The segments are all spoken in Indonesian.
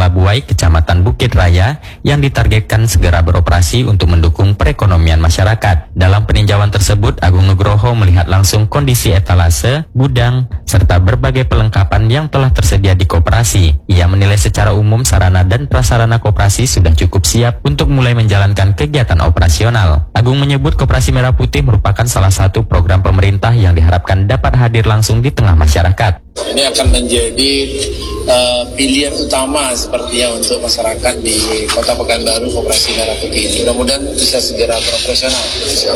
Labuai, Kecamatan Bukit Raya, yang ditargetkan segera beroperasi untuk mendukung perekonomian masyarakat. Dalam peninjauan tersebut, Agung Nugroho melihat langsung kondisi etalase, gudang, serta berbagai perlengkapan yang telah tersedia di koperasi. Ia menilai secara umum sarana dan prasarana koperasi sudah cukup siap untuk mulai menjalankan kegiatan operasional. Agung menyebut Koperasi Merah Putih merupakan salah satu program pemerintah yang diharapkan dapat hadir langsung di tengah masyarakat. Ini akan menjadi pilihan utama sepertinya untuk masyarakat di Kota Pekanbaru Koperasi Merah Putih ini. Mudah-mudahan bisa segera beroperasional.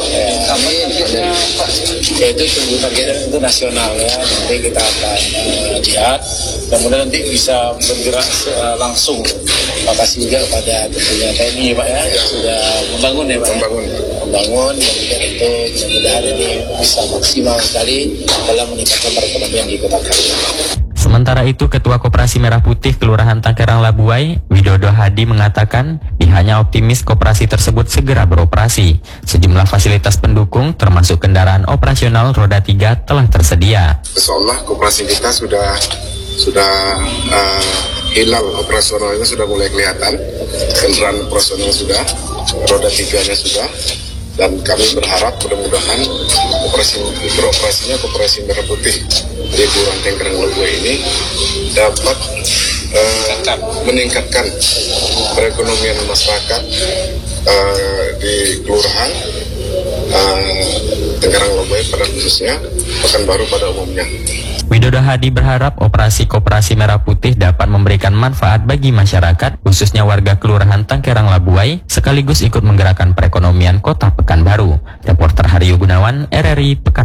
Yaitu tunggu targetnya itu nasional ya. Nanti kita akan lihat. Kemudian nanti bisa bergerak langsung. Terima kasih juga kepada tentunya TNI Pak ya, yang sudah membangun ya Pak. Membangun dan juga itu mudah-mudahan ini bisa maksimal sekali dalam meningkatkan perekonomian di Kota Pekanbaru. Sementara itu, Ketua Koperasi Merah Putih Kelurahan Tangkerang Labuai, Widodo Hadi, mengatakan pihaknya optimis koperasi tersebut segera beroperasi. Sejumlah fasilitas pendukung termasuk kendaraan operasional roda 3 telah tersedia. Insyaallah koperasi kita sudah hilal operasionalnya sudah mulai kelihatan, kendaraan operasional sudah, roda 3-nya sudah, dan kami berharap mudah-mudahan beroperasinya Koperasi Merah Putih di Kelurahan Tangkerang Labuai ini dapat meningkatkan perekonomian masyarakat di Kelurahan Tangkerang Labuai pada khususnya, Pekanbaru pada umumnya. Widodo Hadi berharap operasi Koperasi Merah Putih dapat memberikan manfaat bagi masyarakat, khususnya warga Kelurahan Tangkerang Labuai, sekaligus ikut menggerakkan perekonomian Kota Pekanbaru. Reporter Haryo Gunawan, RRI Pekanbaru.